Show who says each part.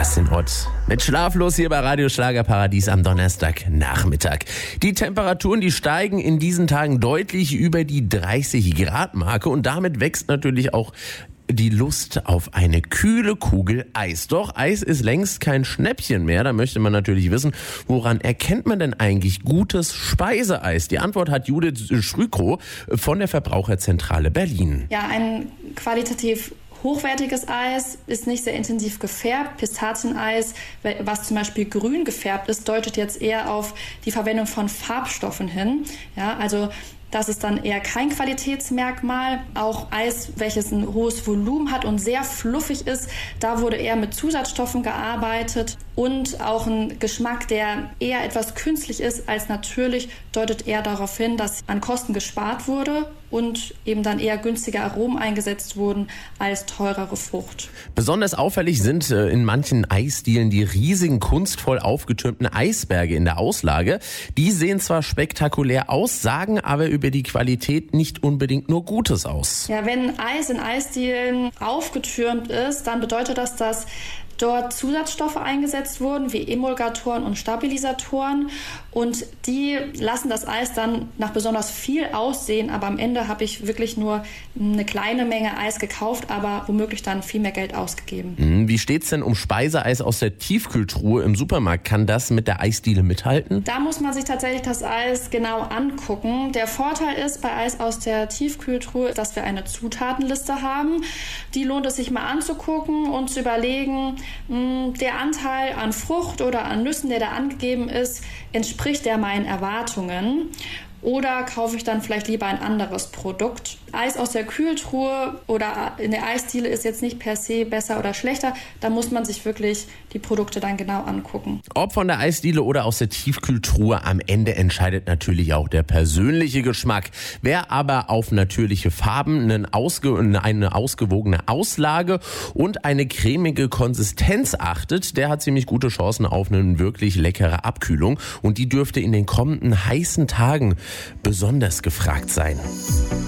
Speaker 1: Kerstin Ott mit Schlaflos hier bei Radio Schlagerparadies am Donnerstagnachmittag. Die Temperaturen, die steigen in diesen Tagen deutlich über die 30 Grad Marke und damit wächst natürlich auch die Lust auf eine kühle Kugel Eis. Doch Eis ist längst kein Schnäppchen mehr. Da möchte man natürlich wissen, woran erkennt man denn eigentlich gutes Speiseeis? Die Antwort hat Judith Schrükrow von der Verbraucherzentrale Berlin.
Speaker 2: Ja, ein qualitativ hochwertiges Eis ist nicht sehr intensiv gefärbt. Pistazieneis, was zum Beispiel grün gefärbt ist, deutet jetzt eher auf die Verwendung von Farbstoffen hin. Ja, also das ist dann eher kein Qualitätsmerkmal. Auch Eis, welches ein hohes Volumen hat und sehr fluffig ist, da wurde eher mit Zusatzstoffen gearbeitet. Und auch ein Geschmack, der eher etwas künstlich ist als natürlich, deutet eher darauf hin, dass an Kosten gespart wurde und eben dann eher günstige Aromen eingesetzt wurden als teurere Frucht.
Speaker 1: Besonders auffällig sind in manchen Eisdielen die riesigen, kunstvoll aufgetürmten Eisberge in der Auslage. Die sehen zwar spektakulär aus, sagen aber über die Qualität nicht unbedingt nur Gutes aus.
Speaker 2: Ja, wenn Eis in Eisdielen aufgetürmt ist, dann bedeutet das, dass dort Zusatzstoffe eingesetzt wurden, wie Emulgatoren und Stabilisatoren. Und die lassen das Eis dann nach besonders viel aussehen. Aber am Ende habe ich wirklich nur eine kleine Menge Eis gekauft, aber womöglich dann viel mehr Geld ausgegeben.
Speaker 1: Wie steht's denn um Speiseeis aus der Tiefkühltruhe im Supermarkt? Kann das mit der Eisdiele mithalten?
Speaker 2: Da muss man sich tatsächlich das Eis genau angucken. Der Vorteil ist bei Eis aus der Tiefkühltruhe, dass wir eine Zutatenliste haben. Die lohnt es sich mal anzugucken und zu überlegen, der Anteil an Frucht oder an Nüssen, der da angegeben ist, entspricht der meinen Erwartungen? Oder kaufe ich dann vielleicht lieber ein anderes Produkt? Eis aus der Kühltruhe oder in der Eisdiele ist jetzt nicht per se besser oder schlechter. Da muss man sich wirklich die Produkte dann genau angucken.
Speaker 1: Ob von der Eisdiele oder aus der Tiefkühltruhe, am Ende entscheidet natürlich auch der persönliche Geschmack. Wer aber auf natürliche Farben, eine ausgewogene Auslage und eine cremige Konsistenz achtet, der hat ziemlich gute Chancen auf eine wirklich leckere Abkühlung. Und die dürfte in den kommenden heißen Tagen besonders gefragt sein.